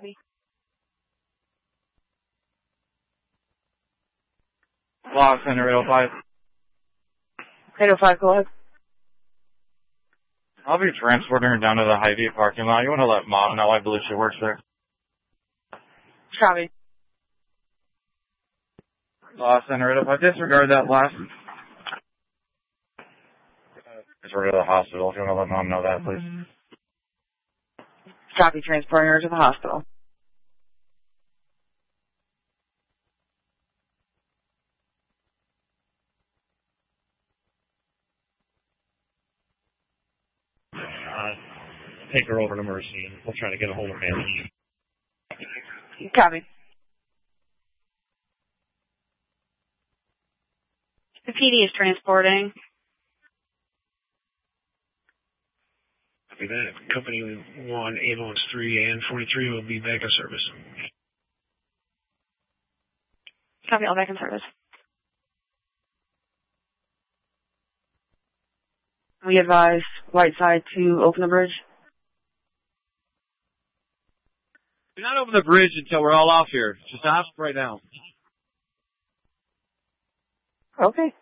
Copy. Lock Center 805. 805, go ahead. I'll be transporting her down to the Hy-Vee parking lot. You want to let Mom know I believe she works there. Copy. Lock Center 805. Disregard that last. Disregard to the hospital. If you want to let Mom know that, please. Copy, transporting her to the hospital. Take her over to Mercy, and we'll try to get a hold of Anthony. Copy. The PD is transporting. Copy that. Company 1, Ambulance 3, and 43 will be back in service. Copy, all back in service. We advise right side to open the bridge. Do not open the bridge until we're all off here. Just stop right now. Okay.